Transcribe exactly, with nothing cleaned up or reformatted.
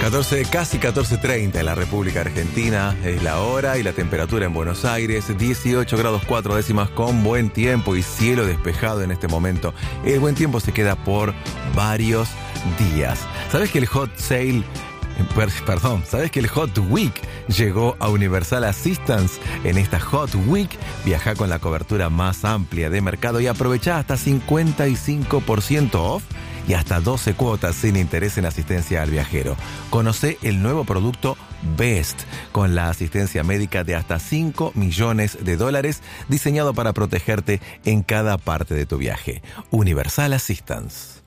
catorce, casi catorce treinta en la República Argentina es la hora y la temperatura en Buenos Aires, dieciocho grados cuatro décimas con buen tiempo y cielo despejado en este momento. El buen tiempo se queda por varios días. ¿Sabes que el Hot Sale, perdón, sabes que el Hot Week llegó a Universal Assistance? En esta Hot Week viaja con la cobertura más amplia de mercado y aprovecha hasta cincuenta y cinco por ciento off y hasta doce cuotas sin interés en asistencia al viajero. Conoce el nuevo producto Best, con la asistencia médica de hasta cinco millones de dólares, diseñado para protegerte en cada parte de tu viaje. Universal Assistance.